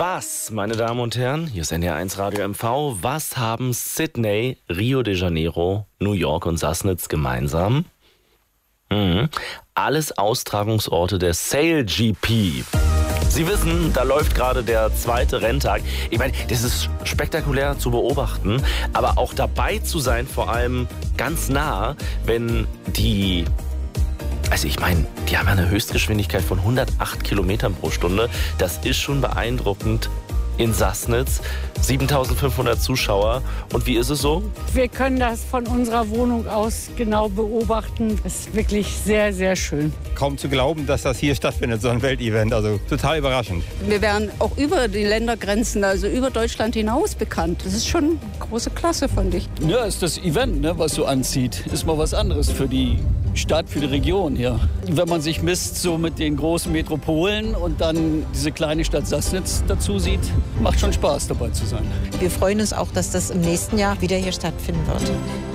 Was, meine Damen und Herren, hier ist NDR1 Radio MV, was haben Sydney, Rio de Janeiro, New York und Sassnitz gemeinsam? Alles Austragungsorte der Sail GP. Sie wissen, da läuft gerade der zweite Renntag. Ich meine, das ist spektakulär zu beobachten, aber auch dabei zu sein, vor allem ganz nah, wenn die... Also ich meine, die haben ja eine Höchstgeschwindigkeit von 108 Kilometern pro Stunde. Das ist schon beeindruckend in Sassnitz. 7.500 Zuschauer. Und wie ist es so? Wir können das von unserer Wohnung aus genau beobachten. Das ist wirklich sehr, sehr schön. Kaum zu glauben, dass das hier stattfindet, so ein Weltevent. Also total überraschend. Wir werden auch über die Ländergrenzen, also über Deutschland hinaus bekannt. Das ist schon große Klasse, fand ich. Ja, ist das Event, ne, was so anzieht. Ist mal was anderes für die Stadt, für die Region hier. Wenn man sich misst so mit den großen Metropolen und dann diese kleine Stadt Sassnitz dazu sieht, macht schon Spaß dabei zu sein. Wir freuen uns auch, dass das im nächsten Jahr wieder hier stattfinden wird.